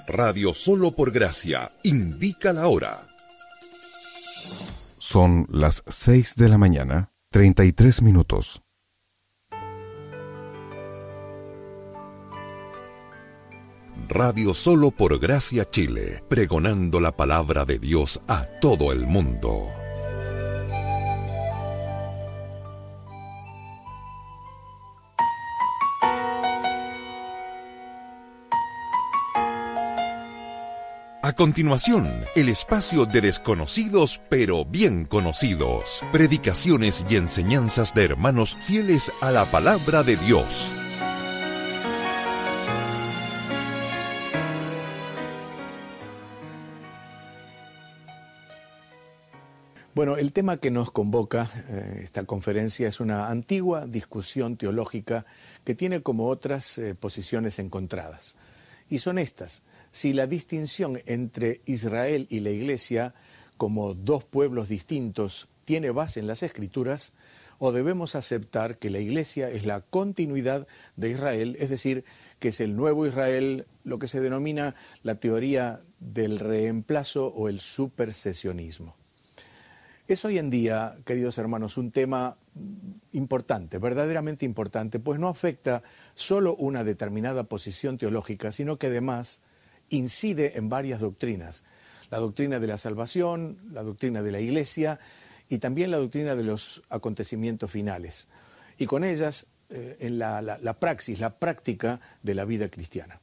Radio Solo por Gracia indica la hora. Son las 6 de la mañana, 33 minutos. Radio Solo por Gracia Chile, pregonando la palabra de Dios a todo el mundo. A continuación, el espacio de desconocidos pero bien conocidos. Predicaciones y enseñanzas de hermanos fieles a la palabra de Dios. Bueno, el tema que nos convoca esta conferencia es una antigua discusión teológica que tiene como otras posiciones encontradas. Y son estas: si la distinción entre Israel y la Iglesia como dos pueblos distintos tiene base en las Escrituras, o debemos aceptar que la Iglesia es la continuidad de Israel, es decir, que es el nuevo Israel, lo que se denomina la teoría del reemplazo o el supersesionismo. Es hoy en día, queridos hermanos, un tema importante, verdaderamente importante, pues no afecta solo una determinada posición teológica, sino que además incide en varias doctrinas: la doctrina de la salvación, la doctrina de la Iglesia y también la doctrina de los acontecimientos finales, y con ellas en la praxis, la práctica de la vida cristiana.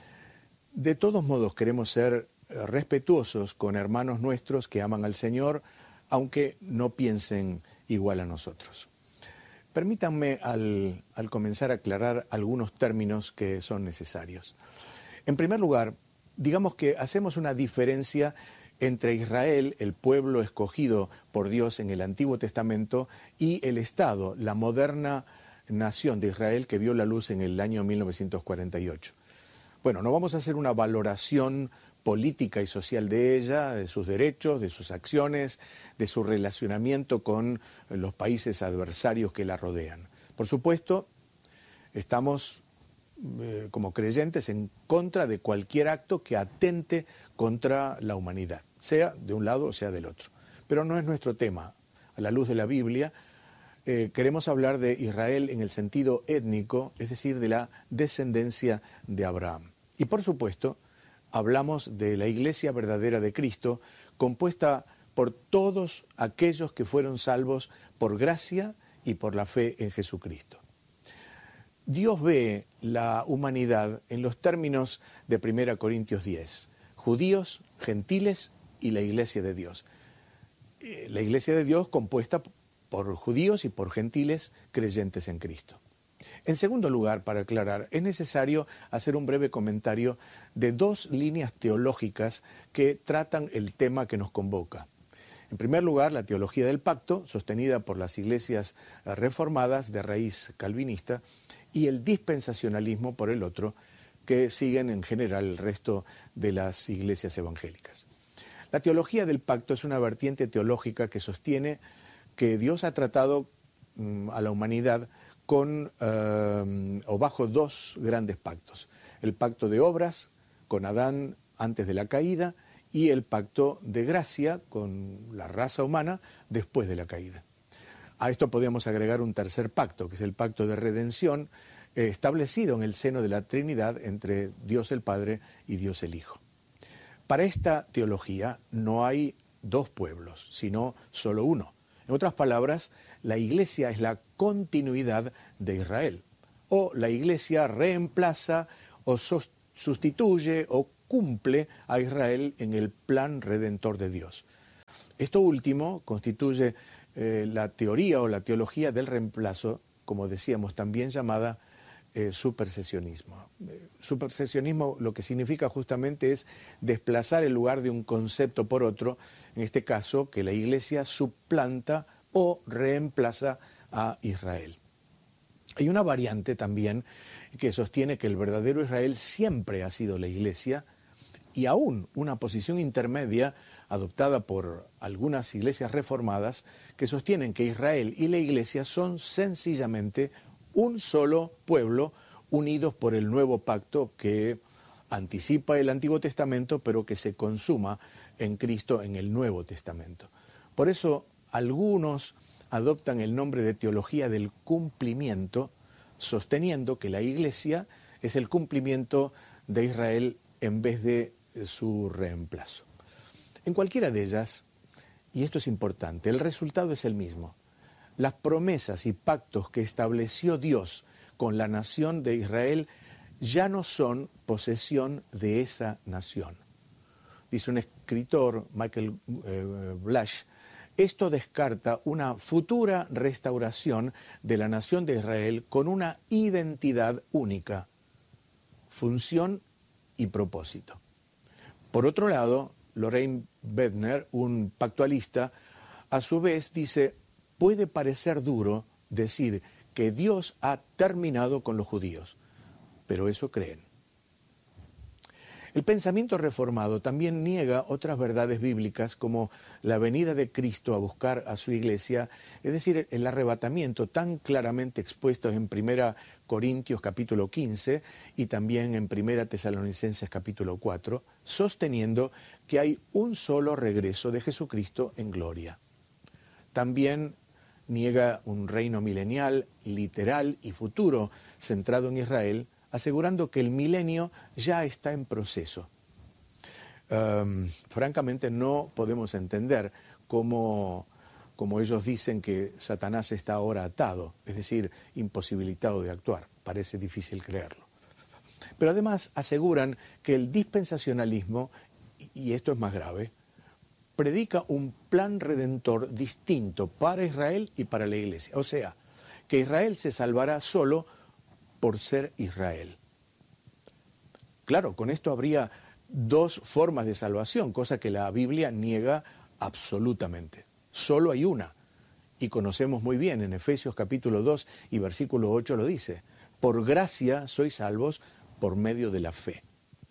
De todos modos, queremos ser respetuosos con hermanos nuestros que aman al Señor, aunque no piensen igual a nosotros. Permítanme al comenzar a aclarar algunos términos que son necesarios. En primer lugar, digamos que hacemos una diferencia entre Israel, el pueblo escogido por Dios en el Antiguo Testamento, y el Estado, la moderna nación de Israel que vio la luz en el año 1948. Bueno, no vamos a hacer una valoración política y social de ella, de sus derechos, de sus acciones, de su relacionamiento con los países adversarios que la rodean. Por supuesto, estamos como creyentes en contra de cualquier acto que atente contra la humanidad, sea de un lado o sea del otro. Pero no es nuestro tema. A la luz de la Biblia, queremos hablar de Israel en el sentido étnico, es decir, de la descendencia de Abraham. Y por supuesto, hablamos de la Iglesia verdadera de Cristo, compuesta por todos aquellos que fueron salvos por gracia y por la fe en Jesucristo. Dios ve la humanidad en los términos de 1 Corintios 10, judíos, gentiles y la Iglesia de Dios. La Iglesia de Dios compuesta por judíos y por gentiles creyentes en Cristo. En segundo lugar, para aclarar, es necesario hacer un breve comentario de dos líneas teológicas que tratan el tema que nos convoca. En primer lugar, la teología del pacto, sostenida por las iglesias reformadas de raíz calvinista, y el dispensacionalismo, por el otro, que siguen en general el resto de las iglesias evangélicas. La teología del pacto es una vertiente teológica que sostiene que Dios ha tratado a la humanidad con o bajo dos grandes pactos: el pacto de obras con Adán antes de la caída y el pacto de gracia con la raza humana después de la caída. A esto podríamos agregar un tercer pacto, que es el pacto de redención establecido en el seno de la Trinidad entre Dios el Padre y Dios el Hijo. Para esta teología no hay dos pueblos, sino solo uno. En otras palabras, la Iglesia es la continuidad de Israel, o la Iglesia reemplaza o sustituye o cumple a Israel en el plan redentor de Dios. Esto último constituye la teoría o la teología del reemplazo, como decíamos, también llamada supersesionismo. Supersesionismo lo que significa justamente es desplazar el lugar de un concepto por otro, en este caso que la Iglesia suplanta o reemplaza a Israel. Hay una variante también que sostiene que el verdadero Israel siempre ha sido la Iglesia, y aún una posición intermedia adoptada por algunas iglesias reformadas que sostienen que Israel y la Iglesia son sencillamente un solo pueblo unidos por el nuevo pacto que anticipa el Antiguo Testamento, pero que se consuma en Cristo en el Nuevo Testamento. Por eso algunos adoptan el nombre de teología del cumplimiento, sosteniendo que la Iglesia es el cumplimiento de Israel en vez de su reemplazo. En cualquiera de ellas, y esto es importante, el resultado es el mismo. Las promesas y pactos que estableció Dios con la nación de Israel ya no son posesión de esa nación. Dice un escritor, Michael Blash, esto descarta una futura restauración de la nación de Israel con una identidad única, función y propósito. Por otro lado, Loraine Bedner, un pactualista, a su vez dice, puede parecer duro decir que Dios ha terminado con los judíos, pero eso creen. El pensamiento reformado también niega otras verdades bíblicas como la venida de Cristo a buscar a su iglesia, es decir, el arrebatamiento tan claramente expuesto en 1 Corintios capítulo 15 y también en 1 Tesalonicenses capítulo 4, sosteniendo que hay un solo regreso de Jesucristo en gloria. También niega un reino milenial, literal y futuro centrado en Israel, asegurando que el milenio ya está en proceso. Francamente no podemos entender cómo ellos dicen que Satanás está ahora atado, es decir, imposibilitado de actuar. Parece difícil creerlo. Pero además aseguran que el dispensacionalismo, y esto es más grave, predica un plan redentor distinto para Israel y para la Iglesia. O sea, que Israel se salvará solo por ser Israel. Claro, con esto habría dos formas de salvación, cosa que la Biblia niega absolutamente. Solo hay una, y conocemos muy bien, en Efesios capítulo 2 y versículo 8 lo dice, por gracia sois salvos por medio de la fe.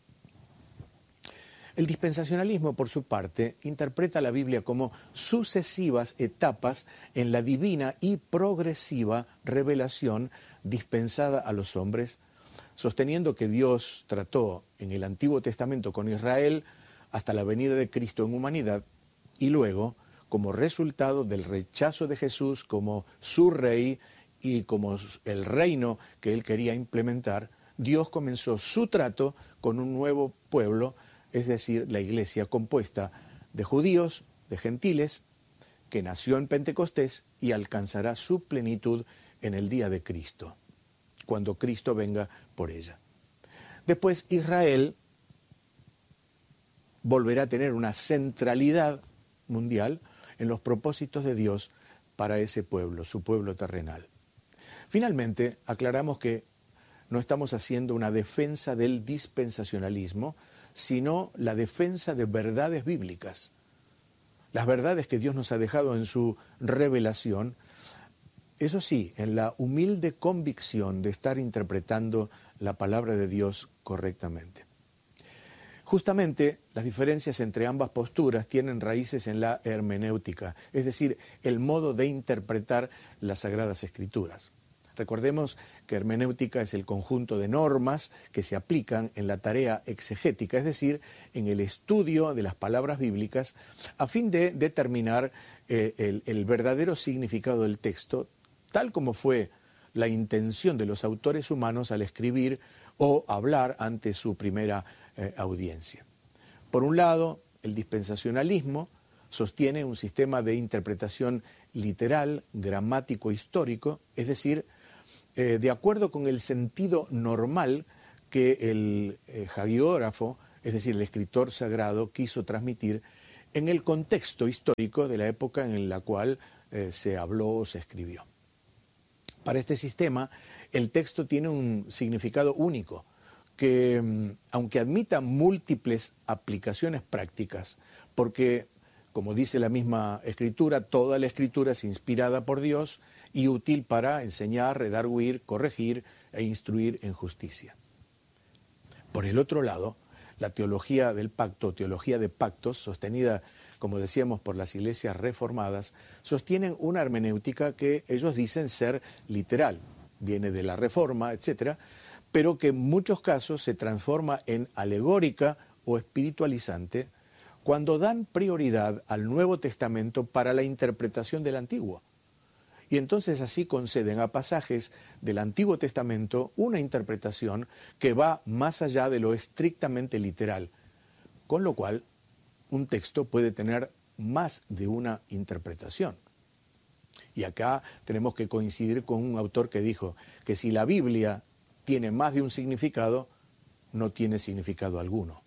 El dispensacionalismo, por su parte, interpreta la Biblia como sucesivas etapas en la divina y progresiva revelación dispensada a los hombres, sosteniendo que Dios trató en el Antiguo Testamento con Israel hasta la venida de Cristo en humanidad y luego, como resultado del rechazo de Jesús como su rey y como el reino que él quería implementar, Dios comenzó su trato con un nuevo pueblo, es decir, la iglesia compuesta de judíos, de gentiles, que nació en Pentecostés y alcanzará su plenitud en el día de Cristo, cuando Cristo venga por ella. Después Israel volverá a tener una centralidad mundial en los propósitos de Dios para ese pueblo, su pueblo terrenal. Finalmente, aclaramos que no estamos haciendo una defensa del dispensacionalismo, sino la defensa de verdades bíblicas. Las verdades que Dios nos ha dejado en su revelación, eso sí, en la humilde convicción de estar interpretando la palabra de Dios correctamente. Justamente las diferencias entre ambas posturas tienen raíces en la hermenéutica, es decir, el modo de interpretar las Sagradas Escrituras. Recordemos que hermenéutica es el conjunto de normas que se aplican en la tarea exegética, es decir, en el estudio de las palabras bíblicas, a fin de determinar el verdadero significado del texto, tal como fue la intención de los autores humanos al escribir o hablar ante su primera audiencia. Por un lado, el dispensacionalismo sostiene un sistema de interpretación literal, gramático, histórico, es decir, de acuerdo con el sentido normal que el hagiógrafo, es decir, el escritor sagrado, quiso transmitir en el contexto histórico de la época en la cual se habló o se escribió. Para este sistema, el texto tiene un significado único, que aunque admita múltiples aplicaciones prácticas, porque, como dice la misma Escritura, toda la Escritura es inspirada por Dios y útil para enseñar, redarguir, corregir e instruir en justicia. Por el otro lado, la teología del pacto, teología de pactos, sostenida, como decíamos, por las iglesias reformadas, sostienen una hermenéutica que ellos dicen ser literal, viene de la Reforma, etc., pero que en muchos casos se transforma en alegórica o espiritualizante cuando dan prioridad al Nuevo Testamento para la interpretación del Antiguo. Y entonces así conceden a pasajes del Antiguo Testamento una interpretación que va más allá de lo estrictamente literal, con lo cual un texto puede tener más de una interpretación. Y acá tenemos que coincidir con un autor que dijo que si la Biblia tiene más de un significado, no tiene significado alguno.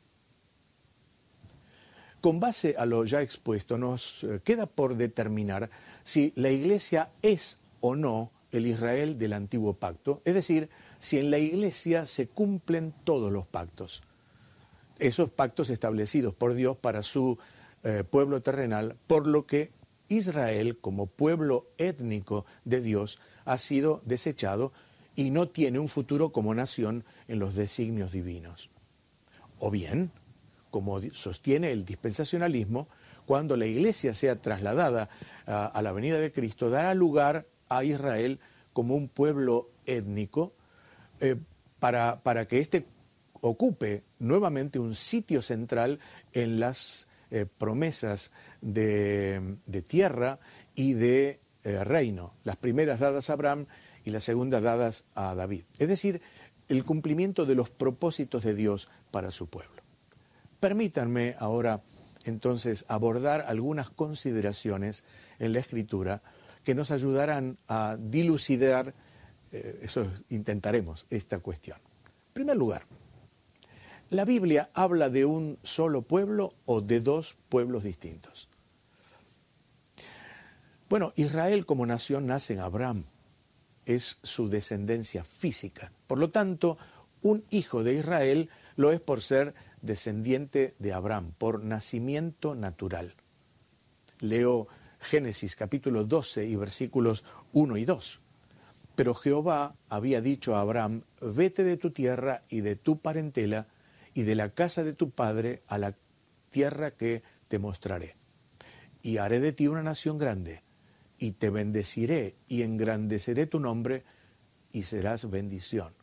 Con base a lo ya expuesto, nos queda por determinar si la Iglesia es o no el Israel del Antiguo Pacto, es decir, si en la Iglesia se cumplen todos los pactos, esos pactos establecidos por Dios para su pueblo terrenal, por lo que Israel, como pueblo étnico de Dios, ha sido desechado y no tiene un futuro como nación en los designios divinos. O bien, como sostiene el dispensacionalismo, cuando la Iglesia sea trasladada a la venida de Cristo, dará lugar a Israel como un pueblo étnico para que éste ocupe nuevamente un sitio central en las promesas de tierra y de reino, las primeras dadas a Abraham y las segundas dadas a David. Es decir, el cumplimiento de los propósitos de Dios para su pueblo. Permítanme ahora entonces abordar algunas consideraciones en la Escritura que nos ayudarán a dilucidar, intentaremos esta cuestión. En primer lugar, ¿la Biblia habla de un solo pueblo o de dos pueblos distintos? Bueno, Israel como nación nace en Abraham, es su descendencia física. Por lo tanto, un hijo de Israel lo es por ser descendiente de Abraham, por nacimiento natural. Leo Génesis capítulo 12 y versículos 1 y 2. Pero Jehová había dicho a Abraham, vete de tu tierra y de tu parentela y de la casa de tu padre a la tierra que te mostraré. Y haré de ti una nación grande, y te bendeciré y engrandeceré tu nombre, y serás bendición.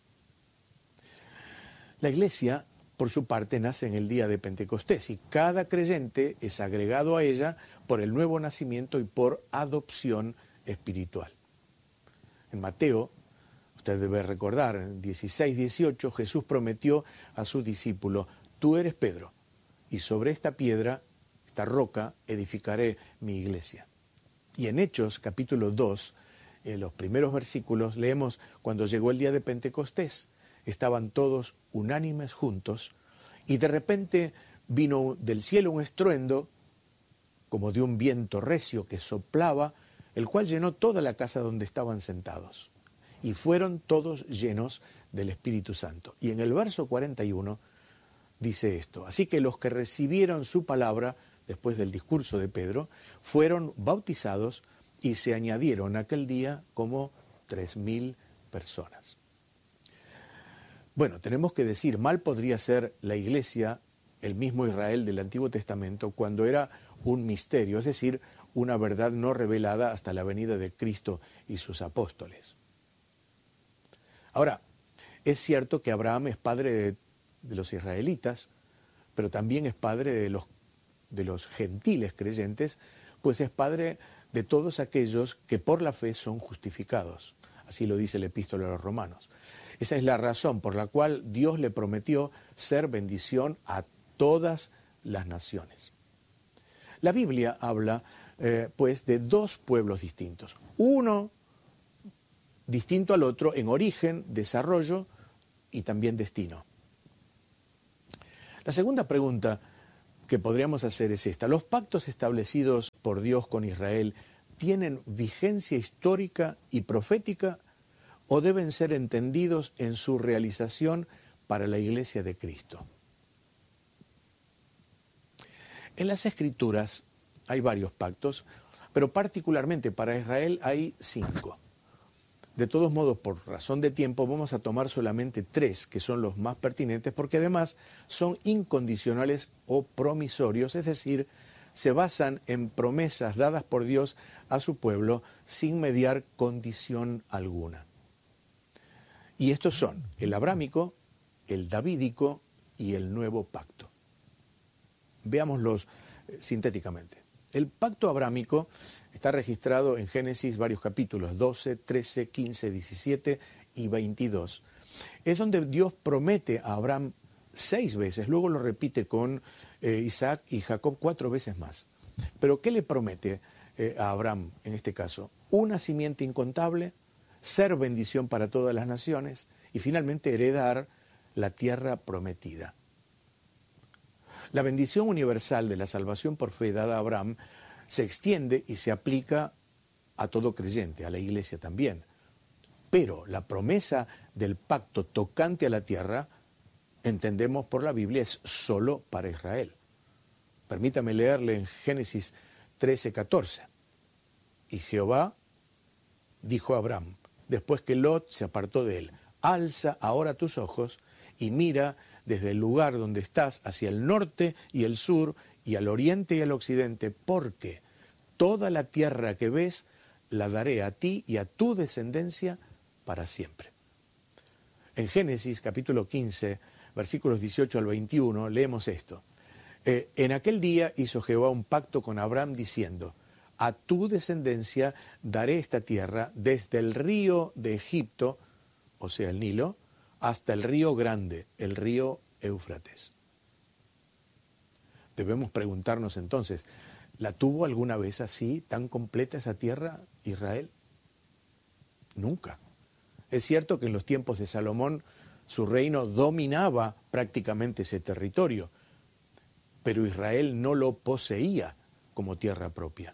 La Iglesia, por su parte, nace en el día de Pentecostés, y cada creyente es agregado a ella por el nuevo nacimiento y por adopción espiritual. En Mateo, usted debe recordar, en 16-18, Jesús prometió a sus discípulos, tú eres Pedro, y sobre esta piedra, esta roca, edificaré mi iglesia. Y en Hechos, capítulo 2, en los primeros versículos, leemos, cuando llegó el día de Pentecostés, estaban todos unánimes juntos, y de repente vino del cielo un estruendo, como de un viento recio que soplaba, el cual llenó toda la casa donde estaban sentados. Y fueron todos llenos del Espíritu Santo. Y en el verso 41 dice esto, así que los que recibieron su palabra, después del discurso de Pedro, fueron bautizados y se añadieron aquel día como 3.000 personas. Bueno, tenemos que decir, mal podría ser la Iglesia, el mismo Israel del Antiguo Testamento, cuando era un misterio, es decir, una verdad no revelada hasta la venida de Cristo y sus apóstoles. Ahora, es cierto que Abraham es padre de los israelitas, pero también es padre de los gentiles creyentes, pues es padre de todos aquellos que por la fe son justificados. Así lo dice el Epístola a los Romanos. Esa es la razón por la cual Dios le prometió ser bendición a todas las naciones. La Biblia habla, pues, de dos pueblos distintos. Uno distinto al otro en origen, desarrollo y también destino. La segunda pregunta que podríamos hacer es esta. ¿Los pactos establecidos por Dios con Israel tienen vigencia histórica y profética o deben ser entendidos en su realización para la Iglesia de Cristo? En las Escrituras hay varios pactos, pero particularmente para Israel hay 5. De todos modos, por razón de tiempo, vamos a tomar solamente 3, que son los más pertinentes, porque además son incondicionales o promisorios, es decir, se basan en promesas dadas por Dios a su pueblo sin mediar condición alguna. Y estos son el abrámico, el davídico y el nuevo pacto. Veámoslos sintéticamente. El pacto abrámico está registrado en Génesis varios capítulos, 12, 13, 15, 17 y 22. Es donde Dios promete a Abraham 6 veces, luego lo repite con Isaac y Jacob 4 veces más. Pero ¿qué le promete a Abraham en este caso? Una simiente incontable, ser bendición para todas las naciones y finalmente heredar la tierra prometida. La bendición universal de la salvación por fe dada a Abraham se extiende y se aplica a todo creyente, a la iglesia también. Pero la promesa del pacto tocante a la tierra, entendemos por la Biblia, es solo para Israel. Permítame leerle en Génesis 13, 14. Y Jehová dijo a Abraham, después que Lot se apartó de él, alza ahora tus ojos y mira desde el lugar donde estás hacia el norte y el sur y al oriente y al occidente, porque toda la tierra que ves la daré a ti y a tu descendencia para siempre. En Génesis capítulo 15, versículos 18 al 21, leemos esto. En aquel día hizo Jehová un pacto con Abraham diciendo, a tu descendencia daré esta tierra desde el río de Egipto, o sea el Nilo, hasta el río grande, el río Éufrates. Debemos preguntarnos entonces, ¿la tuvo alguna vez así, tan completa esa tierra, Israel? Nunca. Es cierto que en los tiempos de Salomón su reino dominaba prácticamente ese territorio, pero Israel no lo poseía como tierra propia.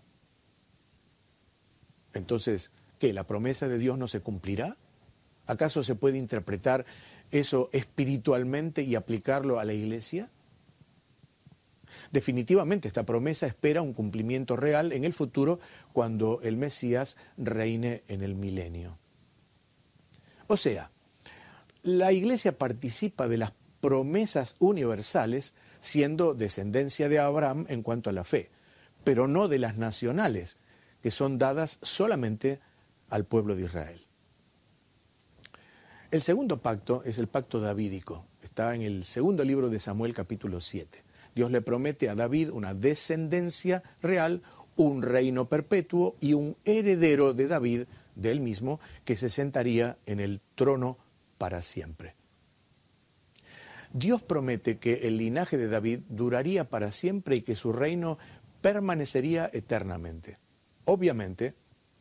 Entonces, ¿qué? ¿La promesa de Dios no se cumplirá? ¿Acaso se puede interpretar eso espiritualmente y aplicarlo a la iglesia? Definitivamente esta promesa espera un cumplimiento real en el futuro cuando el Mesías reine en el milenio. O sea, la iglesia participa de las promesas universales siendo descendencia de Abraham en cuanto a la fe, pero no de las nacionales, que son dadas solamente al pueblo de Israel. El segundo pacto es el pacto davídico. Está en el segundo libro de Samuel, capítulo 7. Dios le promete a David una descendencia real, un reino perpetuo y un heredero de David, de él mismo, que se sentaría en el trono para siempre. Dios promete que el linaje de David duraría para siempre y que su reino permanecería eternamente. Obviamente,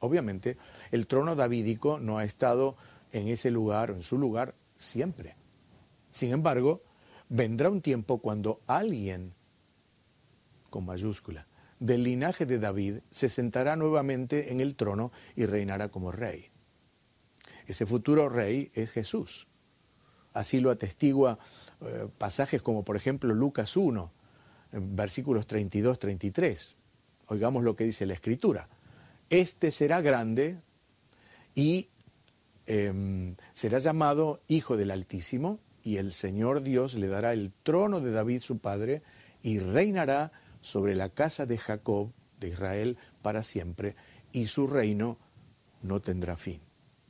el trono davídico no ha estado en ese lugar o en su lugar siempre. Sin embargo, vendrá un tiempo cuando alguien, con mayúscula, del linaje de David se sentará nuevamente en el trono y reinará como rey. Ese futuro rey es Jesús. Así lo atestigua pasajes como por ejemplo Lucas 1, versículos 32-33. Oigamos lo que dice la Escritura. Este será grande y será llamado Hijo del Altísimo, y el Señor Dios le dará el trono de David su padre, y reinará sobre la casa de Jacob, de Israel, para siempre, y su reino no tendrá fin.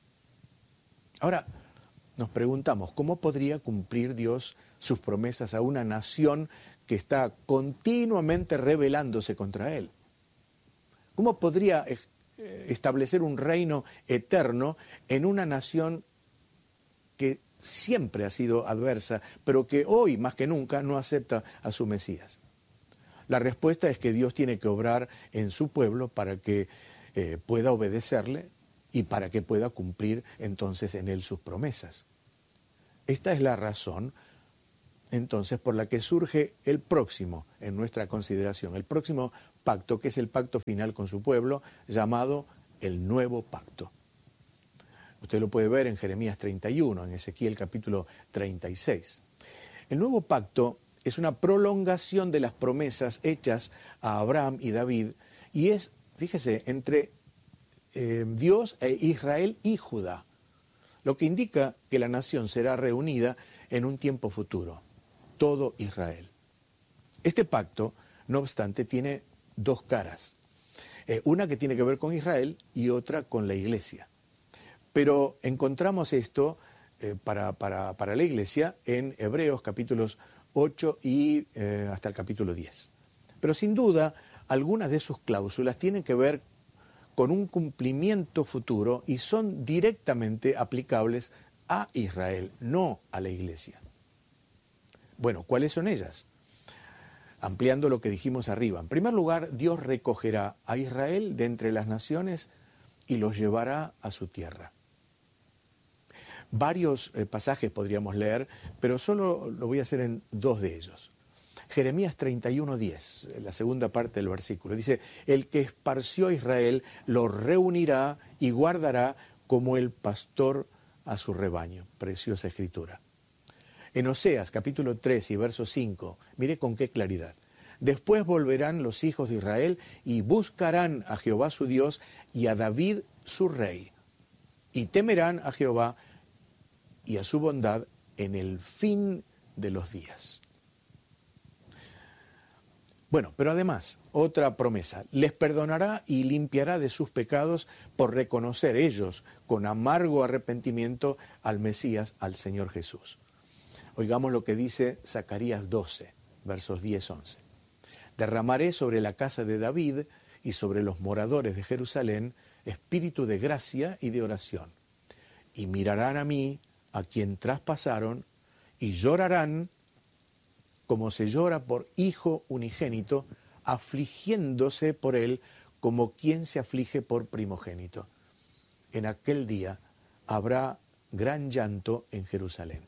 Ahora, nos preguntamos, ¿cómo podría cumplir Dios sus promesas a una nación que está continuamente rebelándose contra Él? ¿Cómo podría establecer un reino eterno en una nación que siempre ha sido adversa, pero que hoy más que nunca no acepta a su Mesías? La respuesta es que Dios tiene que obrar en su pueblo para que pueda obedecerle y para que pueda cumplir entonces en él sus promesas. Esta es la razón entonces por la que surge el próximo en nuestra consideración, el próximo pacto, que es el pacto final con su pueblo, llamado el nuevo pacto. Usted lo puede ver en Jeremías 31, en Ezequiel capítulo 36. El nuevo pacto es una prolongación de las promesas hechas a Abraham y David, y es, fíjese, entre Dios e Israel y Judá, lo que indica que la nación será reunida en un tiempo futuro, todo Israel. Este pacto, no obstante, tiene dos caras, una que tiene que ver con Israel y otra con la iglesia. Pero encontramos esto para la iglesia en Hebreos capítulos 8 y hasta el capítulo 10. Pero sin duda, algunas de sus cláusulas tienen que ver con un cumplimiento futuro y son directamente aplicables a Israel, no a la iglesia. Bueno, ¿cuáles son ellas? Ampliando lo que dijimos arriba. En primer lugar, Dios recogerá a Israel de entre las naciones y los llevará a su tierra. Varios pasajes podríamos leer, pero solo lo voy a hacer en dos de ellos. Jeremías 31:10, la segunda parte del versículo, dice: el que esparció a Israel lo reunirá y guardará como el pastor a su rebaño. Preciosa escritura. En Oseas capítulo 3 y verso 5, mire con qué claridad. Después volverán los hijos de Israel y buscarán a Jehová su Dios y a David su rey. Y temerán a Jehová y a su bondad en el fin de los días. Bueno, pero además, otra promesa, les perdonará y limpiará de sus pecados por reconocer ellos con amargo arrepentimiento al Mesías, al Señor Jesús. Oigamos lo que dice Zacarías 12, versos 10-11. Derramaré sobre la casa de David y sobre los moradores de Jerusalén espíritu de gracia y de oración. Y mirarán a mí, a quien traspasaron, y llorarán como se llora por hijo unigénito, afligiéndose por él como quien se aflige por primogénito. En aquel día habrá gran llanto en Jerusalén.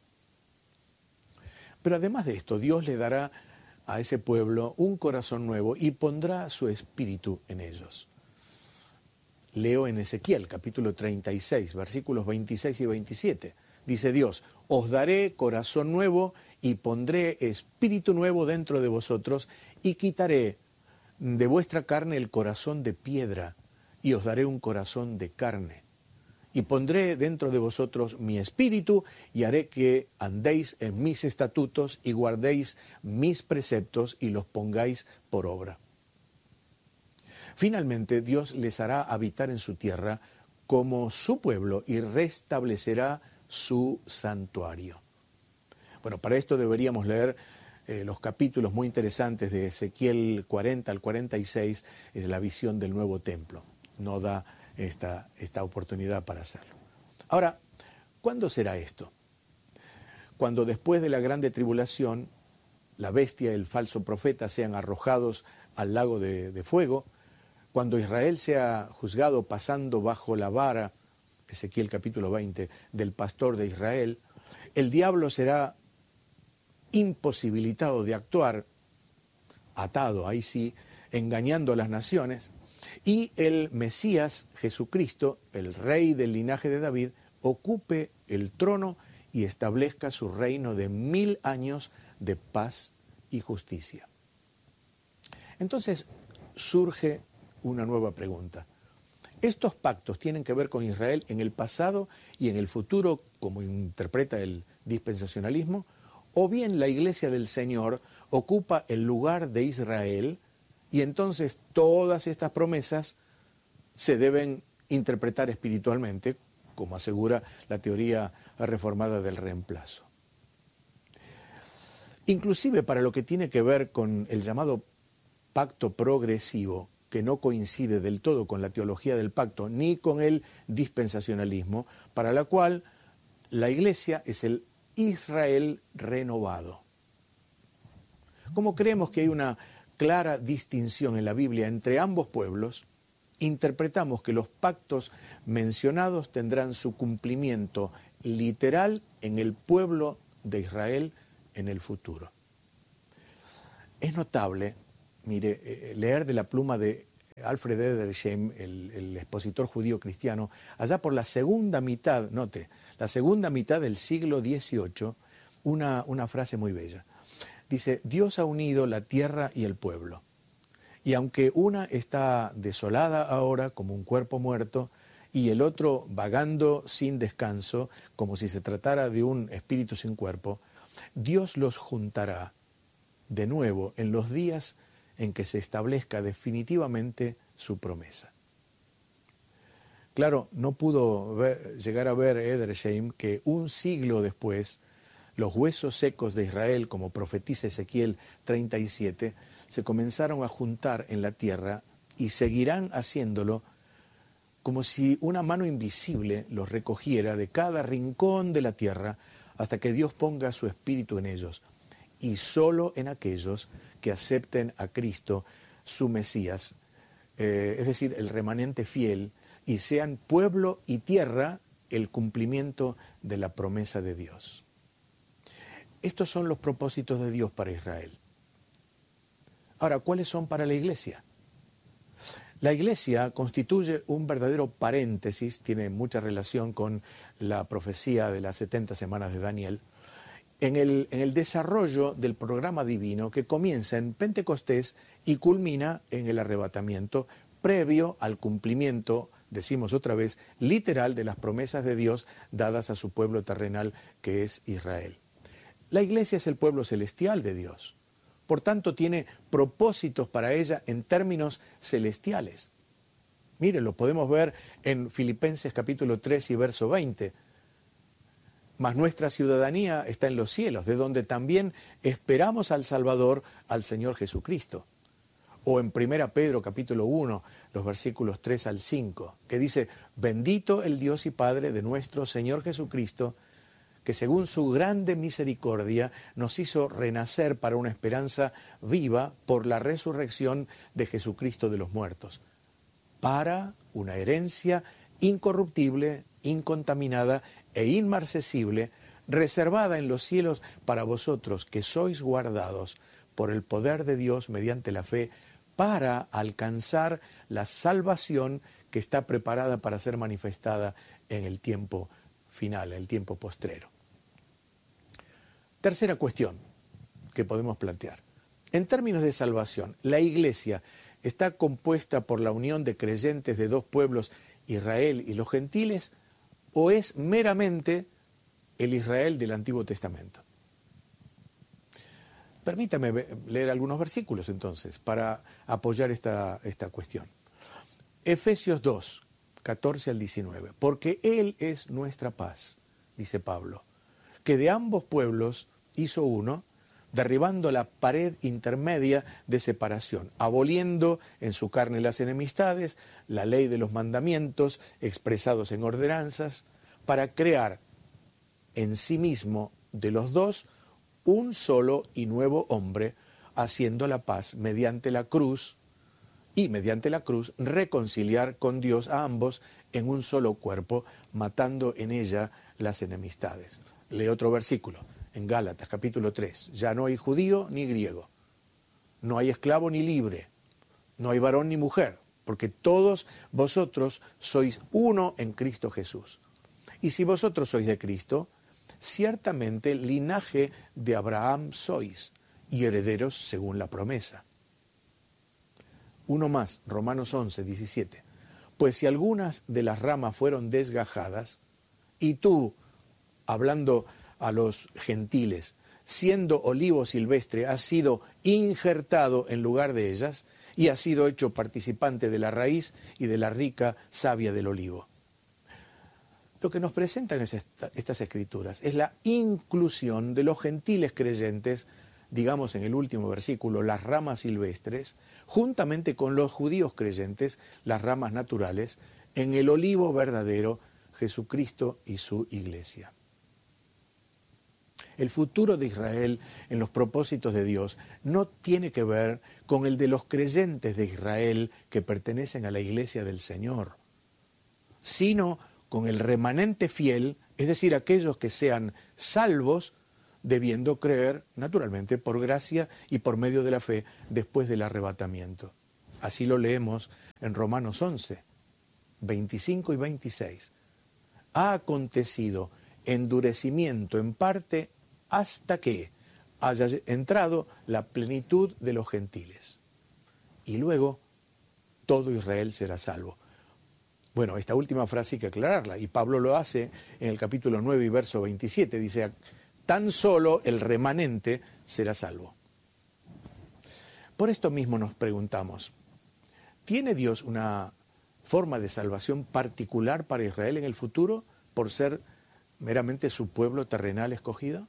Pero además de esto, Dios le dará a ese pueblo un corazón nuevo y pondrá su espíritu en ellos. Leo en Ezequiel, capítulo 36, versículos 26 y 27. Dice Dios: os daré corazón nuevo y pondré espíritu nuevo dentro de vosotros y quitaré de vuestra carne el corazón de piedra y os daré un corazón de carne. Y pondré dentro de vosotros mi espíritu y haré que andéis en mis estatutos y guardéis mis preceptos y los pongáis por obra. Finalmente, Dios les hará habitar en su tierra como su pueblo y restablecerá su santuario. Bueno, para esto deberíamos leer los capítulos muy interesantes de Ezequiel 40 al 46, la visión del nuevo templo. No da esta oportunidad para hacerlo. Ahora, ¿cuándo será esto? Cuando después de la grande tribulación, la bestia y el falso profeta sean arrojados al lago de fuego, cuando Israel sea juzgado pasando bajo la vara, Ezequiel capítulo 20, del pastor de Israel, el diablo será imposibilitado de actuar, atado, ahí sí, engañando a las naciones, y el Mesías, Jesucristo, el rey del linaje de David, ocupe el trono y establezca su reino de 1000 años de paz y justicia. Entonces surge una nueva pregunta. ¿Estos pactos tienen que ver con Israel en el pasado y en el futuro, como interpreta el dispensacionalismo? ¿O bien la iglesia del Señor ocupa el lugar de Israel y entonces todas estas promesas se deben interpretar espiritualmente, como asegura la teoría reformada del reemplazo? Inclusive para lo que tiene que ver con el llamado pacto progresivo, que no coincide del todo con la teología del pacto ni con el dispensacionalismo, para la cual la iglesia es el Israel renovado. Como creemos que hay una clara distinción en la Biblia entre ambos pueblos, interpretamos que los pactos mencionados tendrán su cumplimiento literal en el pueblo de en el futuro. Es notable, mire, leer de la pluma de Alfred Edersheim, el expositor judío cristiano, allá por la segunda mitad, note, la segunda mitad del siglo XVIII, una frase muy bella. Dice: Dios ha unido la tierra y el pueblo, y aunque una está desolada ahora como un cuerpo muerto, y el otro vagando sin descanso, como si se tratara de un espíritu sin cuerpo, Dios los juntará de nuevo en los días en que se establezca definitivamente su promesa. Claro, no pudo llegar a ver Edersheim que un siglo después los huesos secos de Israel, como profetiza Ezequiel 37, se comenzaron a juntar en la tierra y seguirán haciéndolo como si una mano invisible los recogiera de cada rincón de la tierra hasta que Dios ponga su espíritu en ellos, y solo en aquellos que acepten a Cristo, su Mesías, es decir, el remanente fiel, y sean pueblo y tierra el cumplimiento de la promesa de Dios. Estos son los propósitos de Dios para Israel. Ahora, ¿cuáles son para la iglesia? La iglesia constituye un verdadero paréntesis, tiene mucha relación con la profecía de las 70 semanas de Daniel, en el desarrollo del programa divino que comienza en Pentecostés y culmina en el arrebatamiento, previo al cumplimiento, decimos otra vez, literal de las promesas de Dios dadas a su pueblo terrenal que es Israel. La iglesia es el pueblo celestial de Dios. Por tanto, tiene propósitos para ella en términos celestiales. Miren, lo podemos ver en Filipenses capítulo 3 y verso 20. Mas nuestra ciudadanía está en los cielos, de donde también esperamos al Salvador, al Señor Jesucristo. O en 1 Pedro capítulo 1, los versículos 3 al 5, que dice, bendito el Dios y Padre de nuestro Señor Jesucristo, que según su grande misericordia nos hizo renacer para una esperanza viva por la resurrección de Jesucristo de los muertos, para una herencia incorruptible, incontaminada e inmarcesible, reservada en los cielos para vosotros que sois guardados por el poder de Dios mediante la fe, para alcanzar la salvación que está preparada para ser manifestada en el tiempo final, en el tiempo postrero. Tercera cuestión que podemos plantear. En términos de salvación, ¿la iglesia está compuesta por la unión de creyentes de dos pueblos, Israel y los gentiles, o es meramente el Israel del Antiguo Testamento? Permítame leer algunos versículos entonces para apoyar esta cuestión. Efesios 2, 14 al 19. Porque Él es nuestra paz, dice Pablo, que de ambos pueblos hizo uno, derribando la pared intermedia de separación, aboliendo en su carne las enemistades, la ley de los mandamientos expresados en ordenanzas, para crear en sí mismo de los dos un solo y nuevo hombre, haciendo la paz mediante la cruz, y mediante la cruz reconciliar con Dios a ambos en un solo cuerpo, matando en ella las enemistades. Lee otro versículo, en Gálatas capítulo 3. Ya no hay judío ni griego, no hay esclavo ni libre, no hay varón ni mujer, porque todos vosotros sois uno en Cristo Jesús. Y si vosotros sois de Cristo, ciertamente linaje de Abraham sois, y herederos según la promesa. Uno más, Romanos 11, 17. Pues si algunas de las ramas fueron desgajadas, y tú, hablando a los gentiles, siendo olivo silvestre, has sido injertado en lugar de ellas, y has sido hecho participante de la raíz y de la rica savia del olivo. Lo que nos presentan estas escrituras es la inclusión de los gentiles creyentes, digamos en el último versículo, las ramas silvestres, juntamente con los judíos creyentes, las ramas naturales, en el olivo verdadero, Jesucristo y su iglesia. El futuro de Israel en los propósitos de Dios no tiene que ver con el de los creyentes de Israel que pertenecen a la iglesia del Señor, sino con el remanente fiel, es decir, aquellos que sean salvos, debiendo creer, naturalmente, por gracia y por medio de la fe, después del arrebatamiento. Así lo leemos en Romanos 11, 25 y 26. Ha acontecido endurecimiento en parte hasta que haya entrado la plenitud de los gentiles. Y luego todo Israel será salvo. Bueno, esta última frase hay que aclararla, y Pablo lo hace en el capítulo 9 y verso 27, dice, tan solo el remanente será salvo. Por esto mismo nos preguntamos, ¿tiene Dios una forma de salvación particular para Israel en el futuro por ser meramente su pueblo terrenal escogido?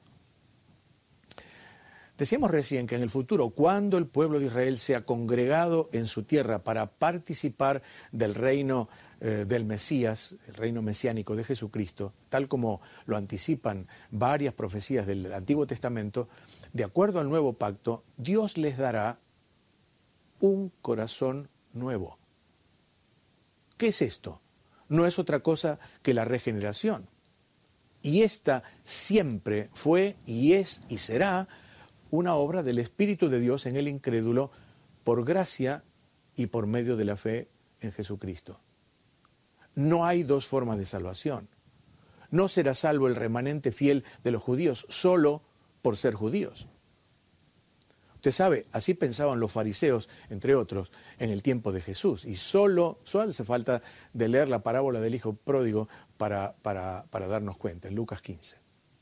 Decíamos recién que en el futuro, cuando el pueblo de Israel sea congregado en su tierra para participar del reino del Mesías, el reino mesiánico de Jesucristo, tal como lo anticipan varias profecías del Antiguo Testamento, de acuerdo al nuevo pacto, Dios les dará un corazón nuevo. ¿Qué es esto? No es otra cosa que la regeneración. Y esta siempre fue y es y será una obra del Espíritu de Dios en el incrédulo por gracia y por medio de la fe en Jesucristo. No hay dos formas de salvación. No será salvo el remanente fiel de los judíos solo por ser judíos. Usted sabe, así pensaban los fariseos, entre otros, en el tiempo de Jesús. Y solo hace falta de leer la parábola del hijo pródigo para darnos cuenta, en Lucas 15.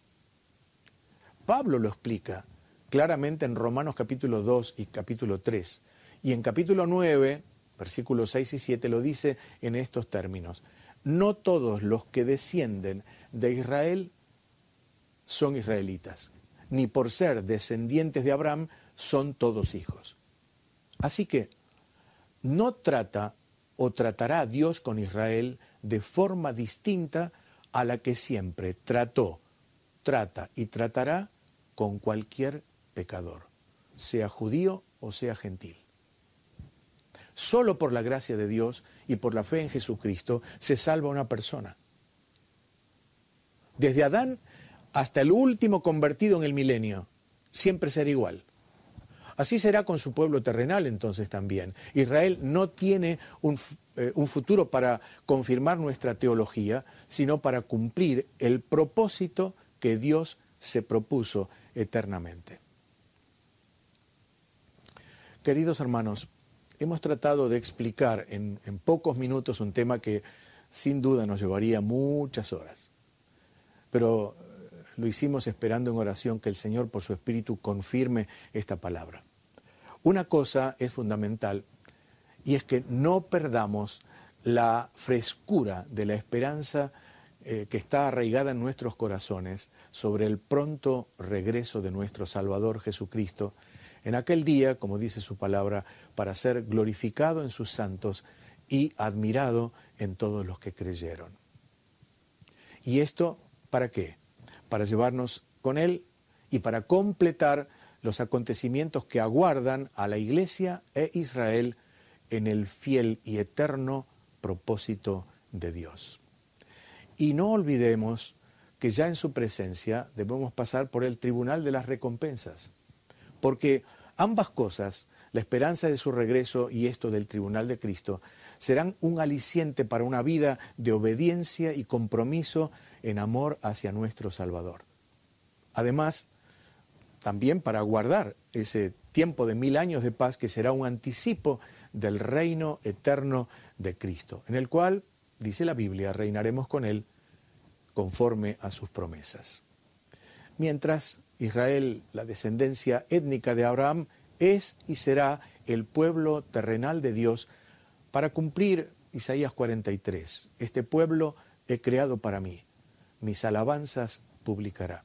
Pablo lo explica claramente en Romanos capítulo 2 y capítulo 3. Y en capítulo 9, versículos 6 y 7, lo dice en estos términos. No todos los que descienden de Israel son israelitas, ni por ser descendientes de Abraham son todos hijos. Así que no trata o tratará Dios con Israel de forma distinta a la que siempre trató, trata y tratará con cualquier pecador, sea judío o sea gentil. Solo por la gracia de Dios y por la fe en Jesucristo se salva una persona. Desde Adán hasta el último convertido en el milenio, siempre será igual. Así será con su pueblo terrenal entonces también. Israel no tiene un futuro para confirmar nuestra teología, sino para cumplir el propósito que Dios se propuso eternamente. Queridos hermanos, hemos tratado de explicar en pocos minutos un tema que sin duda nos llevaría muchas horas, pero lo hicimos esperando en oración que el Señor por su Espíritu confirme esta palabra. Una cosa es fundamental y es que no perdamos la frescura de la esperanza que está arraigada en nuestros corazones sobre el pronto regreso de nuestro Salvador Jesucristo en aquel día, como dice su palabra, para ser glorificado en sus santos y admirado en todos los que creyeron. ¿Y esto para qué? Para llevarnos con Él y para completar los acontecimientos que aguardan a la Iglesia e Israel en el fiel y eterno propósito de Dios. Y no olvidemos que ya en su presencia debemos pasar por el tribunal de las recompensas, porque ambas cosas, la esperanza de su regreso y esto del tribunal de Cristo, serán un aliciente para una vida de obediencia y compromiso en amor hacia nuestro Salvador. Además, también para guardar ese tiempo de 1000 años de paz que será un anticipo del reino eterno de Cristo, en el cual, dice la Biblia, reinaremos con Él conforme a sus promesas. Mientras Israel, la descendencia étnica de Abraham, es y será el pueblo terrenal de Dios para cumplir Isaías 43. Este pueblo he creado para mí, mis alabanzas publicará.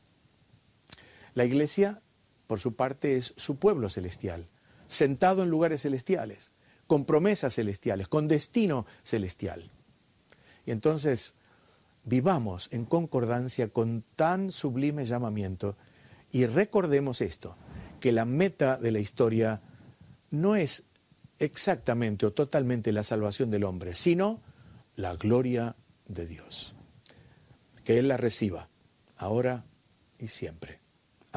La Iglesia, por su parte, es su pueblo celestial, sentado en lugares celestiales, con promesas celestiales, con destino celestial. Y entonces, vivamos en concordancia con tan sublime llamamiento y recordemos esto, que la meta de la historia no es exactamente o totalmente la salvación del hombre, sino la gloria de Dios. Que Él la reciba, ahora y siempre.